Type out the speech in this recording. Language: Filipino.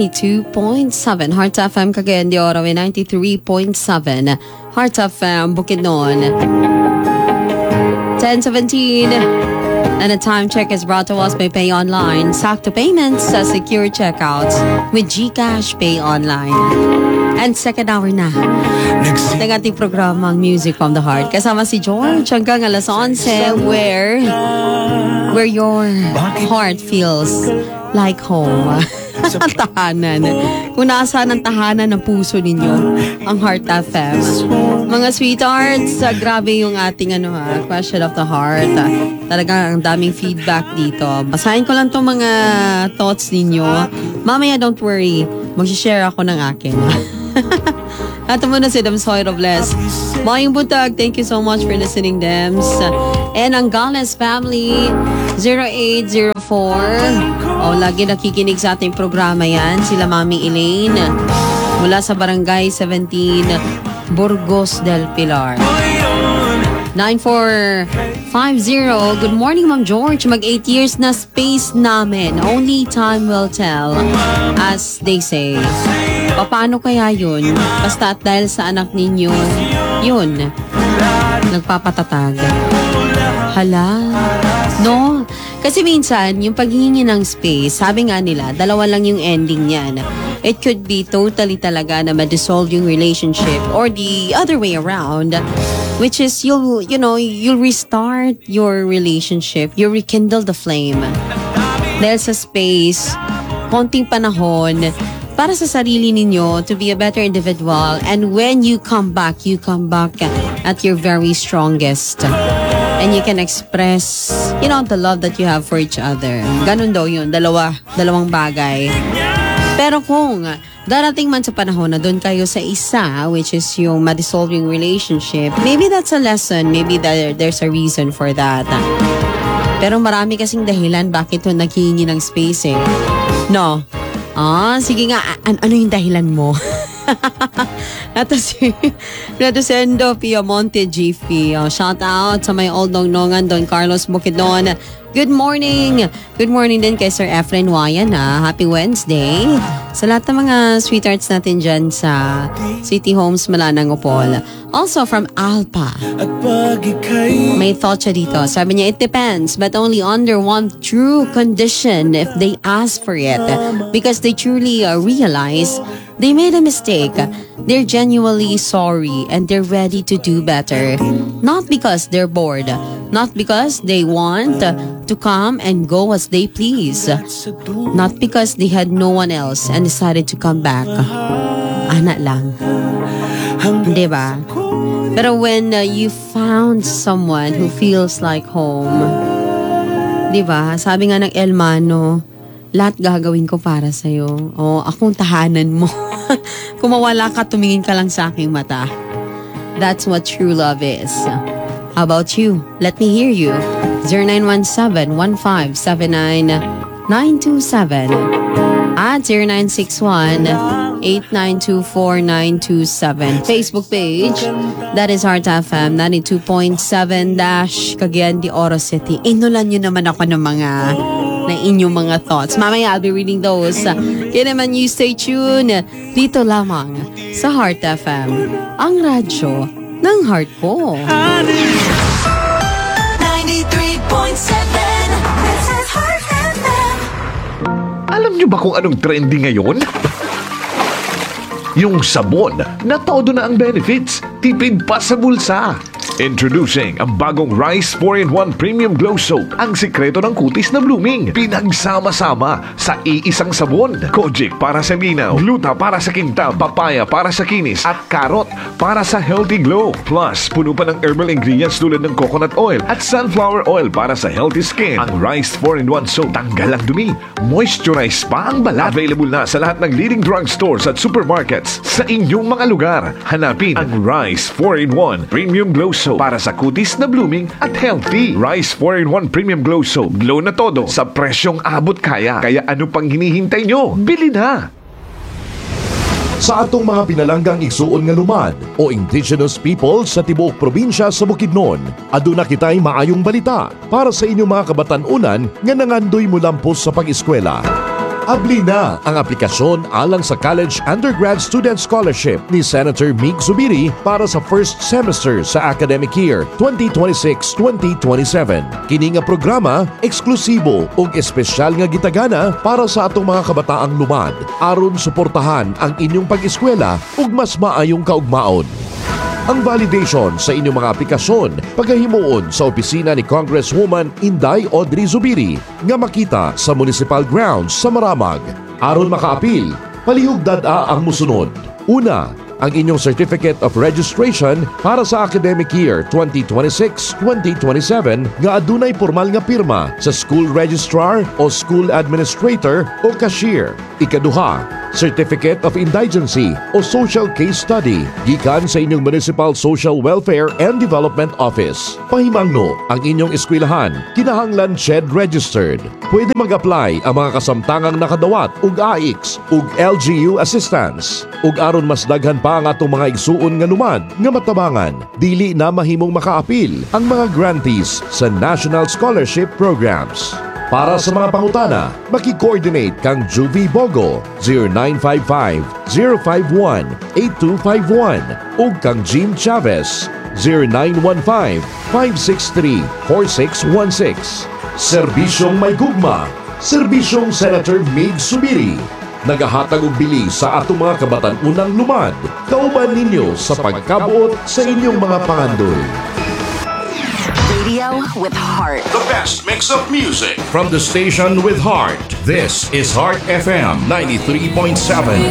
92.7 Heart FM Cagayan de Oro, 93.7 Heart FM Bukidnon. 10:17 and a time check is brought to us by Pay Online. Sakto payments sa secure checkouts with GCash Pay Online. And second hour na ng ating programang Music from the Heart. Kasama si George hanggang alas 11 where your heart feels like home. Tahanan. Kung nasaan ang tahanan ng puso ninyo, ang Heart FM. Mga sweethearts, grabe yung ating question of the heart. Talagang ang daming feedback dito. Basahin ko lang itong mga thoughts ninyo. Mamaya, don't worry. Mag-share ako ng akin. Ato muna si Damsoy Robles. Mayong buntag, thank you so much for listening, Dems. And ang Gales family, 0804. Lagi nakikinig sa ating programa yan. Sila Mami Elaine. Mula sa Barangay 17, Burgos del Pilar. 9450. Good morning, Ma'am George. Mag 8 years na space namin. Only time will tell, as they say. Paano kaya yun? Basta at dahil sa anak ninyo, yun, nagpapatatag. Hala? No? Kasi minsan, yung paghihingi ng space, sabi nga nila, dalawa lang yung ending niyan. It could be totally talaga na ma-dissolve yung relationship or the other way around, which is you'll restart your relationship, you rekindle the flame. Dahil sa space, konting panahon, para sa sarili ninyo to be a better individual, and when you come back at your very strongest. And you can express, the love that you have for each other. Ganun daw yun, dalawang bagay. Pero kung darating man sa panahon na doon kayo sa isa, which is yung ma-dissolve yung relationship, maybe that's a lesson, maybe there's a reason for that. Pero marami kasing dahilan bakit yun naghihingi ng space eh. No? Sige nga, ano yung dahilan mo? Ito si Redosendo Piamonte GP. Shout out sa may old nongnongan Don Carlos Bukidnon. Good morning. Good morning din kay Sir Efren Wayan. Happy Wednesday. Sa lahat ng mga sweethearts natin dyan sa City Homes Malanang Upol. Also from Alpa. May thought siya dito. Sabi niya, it depends, but only under one true condition if they ask for it. Because they truly realize they made a mistake. They're genuinely sorry and they're ready to do better. Not because they're bored. Not because they want to come and go as they please. Not because they had no one else and decided to come back. Ana lang. Diba? Pero when you found someone who feels like home, diba? Sabi nga ng Elmano, lahat gagawin ko para sa'yo. Akong tahanan mo. Kung mawala ka, tumingin ka lang sa aking mata. That's what true love is. How about you? Let me hear you. 0917-1579-927 at 0961-8924927. Facebook page, that is Heart FM 92.7-Cagayan de Oro City. Inulan nyo naman ako ng inyong mga thoughts. Mamaya, I'll be reading those. Kaya naman, you stay tuned. Dito lamang sa Heart FM, ang radyo ng heart ko. 93.7 Heart FM. Alam niyo ba kung anong trending ngayon? Yung sabon na todo na ang benefits, tipid pa sa bulsa. Introducing ang bagong Rice 4-in-1 Premium Glow Soap. Ang sikreto ng kutis na blooming. Pinagsama-sama sa iisang sabon. Kojic para sa linaw, gluta para sa kintab, papaya para sa kinis, at carrot para sa healthy glow. Plus, puno pa ng herbal ingredients tulad ng coconut oil at sunflower oil para sa healthy skin. Ang Rice 4-in-1 Soap, tanggal ang dumi, moisturize pa ang balat. Available na sa lahat ng leading drugstores at supermarkets sa inyong mga lugar. Hanapin ang Rice 4-in-1 Premium Glow Soap para sa kutis na blooming at healthy. Rice 4-in-1 Premium Glow Soap. Glow na todo sa presyong abot kaya. Kaya ano pang hinihintay nyo? Bili na! Sa atong mga pinalanggang igsuon nga lumad o indigenous people sa tibuok probinsya sa Bukidnon, aduna kitay maayong balita para sa inyong mga kabatan-unan nga nangandoy mo lampos sa pag-eskwela. Abli na ang aplikasyon alang sa College Undergrad Student Scholarship ni Senator Mig Zubiri para sa first semester sa academic year 2026-2027. Kini nga programa eksklusibo ug espesyal nga gitagana para sa atong mga kabataang lumad aron suportahan ang inyong pag-eskwela ug mas maayong kaugmaon. Ang validation sa inyong mga aplikasyon paghahimuon sa opisina ni Congresswoman Inday Audrey Zubiri nga makita sa municipal grounds sa Maramag. Aron makaapil, palihog dad-a ang musunod. Una, ang inyong Certificate of Registration para sa academic year 2026-2027 nga adunay formal nga pirma sa school registrar o school administrator o cashier. Ikaduha, Certificate of Indigency o Social Case Study gikan sa inyong Municipal Social Welfare and Development Office. Pahimangno ang inyong eskwelahan kinahanglan SHED registered. Pwede mag-apply ang mga kasamtangang nakadawat ug AIX ug LGU assistance. Ug aron mas daghan pa ang atong mga igsuon nga lumad nga matabangan, dili na mahimong makaapil ang mga grantees sa National Scholarship Programs. Para sa mga pangutana, maki-coordinate kang Juvie Bogo 0955-051-8251 ug kang Jean Chavez 0915-563-4616. Serbisyong may gugma, Serbisyong Senator Mig Zubiri. Nagahatag og bili sa atong mga kabatan-unang lumad. Kauban ninyo sa pagkabuot sa inyong mga pangandoy. Radio with heart. The best mix of music from the station with heart. This is Heart FM 93.7.